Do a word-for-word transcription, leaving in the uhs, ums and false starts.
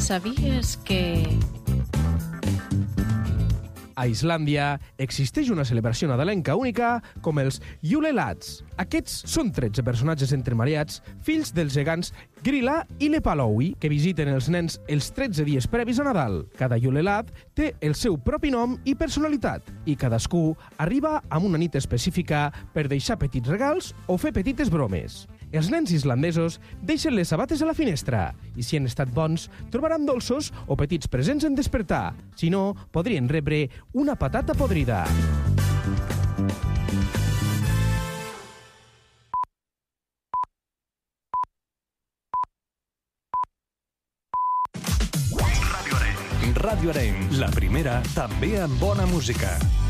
Sabies que... A Islàndia existeix una celebració nadalenca única com els Yule Lads. Aquests són tretze personatges entremariats, fills dels gegants Grilla i Lepalowi, que visiten els nens els tretze dies previs a Nadal. Cada Yule Lad té el seu propi nom i personalitat, i cadascú arriba amb una nit específica per deixar petits regals o fer petites bromes. Els nens islandesos deixen les sabates a la finestra i, si han estat bons, trobaran dolços o petits presents en despertar. Si no, podrien rebre una patata podrida. Ràdio Arenys, la primera també amb bona música.